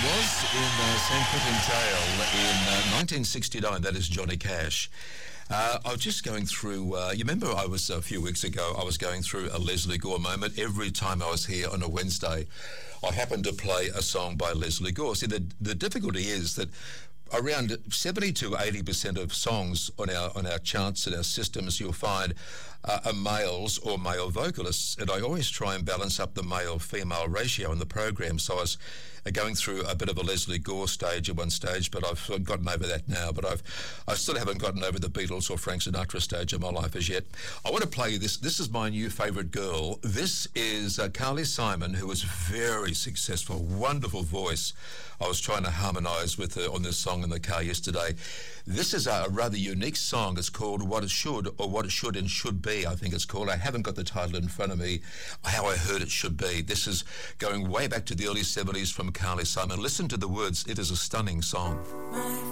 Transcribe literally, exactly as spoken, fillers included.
was in uh, San Quentin jail in uh, nineteen sixty-nine. That is Johnny Cash. Uh, I was just going through, uh, you remember I was, a few weeks ago, I was going through a Leslie Gore moment. Every time I was here on a Wednesday, I happened to play a song by Leslie Gore. See, the, the difficulty is that around seventy to eighty percent of songs on our on our charts and our systems you'll find uh, are males or male vocalists, and I always try and balance up the male-female ratio in the program. So I was uh, going through a bit of a Leslie Gore stage at one stage, but I've gotten over that now. But I've I still haven't gotten over the Beatles or Frank Sinatra stage of my life as yet. I want to play you this. This is my new favourite girl. This is uh, Carly Simon, who was very successful, wonderful voice. I was trying to harmonise with her on this song in the car yesterday. This is a rather unique song. It's called What It Should, or What It Should and Should Be, I think it's called. I haven't got the title in front of me, How I Heard It Should Be. This is going way back to the early seventies from Carly Simon. Listen to the words. It is a stunning song.